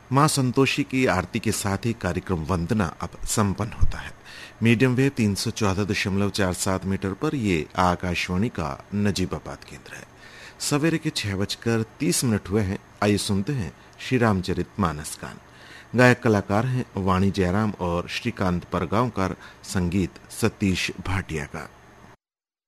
मां संतोषी की आरती के साथ ही कार्यक्रम वंदना अब संपन्न होता है। मीडियम वेव 314.47 मीटर पर ये आकाशवाणी का नजीबाबाद केंद्र है। सवेरे के 6:30 हुए हैं। आइए सुनते हैं श्री रामचरित मानस गान। गायक कलाकार हैं वाणी जयराम और श्रीकांत परगांवकर, संगीत सतीश भाटिया का।